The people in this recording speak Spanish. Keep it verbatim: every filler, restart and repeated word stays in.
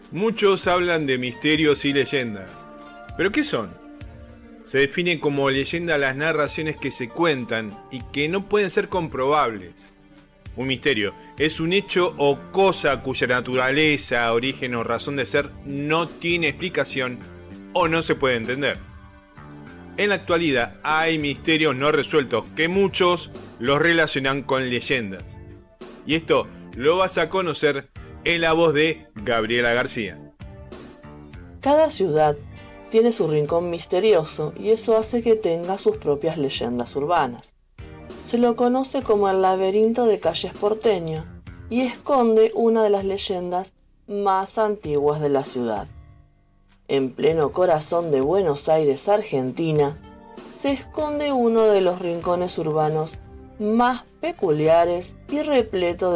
Muchos hablan de misterios y leyendas. ¿Pero qué son? Se define como leyenda las narraciones que se cuentan y que no pueden ser comprobables. Un misterio es un hecho o cosa cuya naturaleza, origen o razón de ser no tiene explicación o no se puede entender. En la actualidad hay misterios no resueltos que muchos los relacionan con leyendas. Y esto lo vas a conocer en la voz de Gabriela García. Cada ciudad tiene su rincón misterioso y eso hace que tenga sus propias leyendas urbanas. Se lo conoce como el laberinto de calles porteño y esconde una de las leyendas más antiguas de la ciudad. En pleno corazón de Buenos Aires, Argentina, se esconde uno de los rincones urbanos más peculiares y repleto de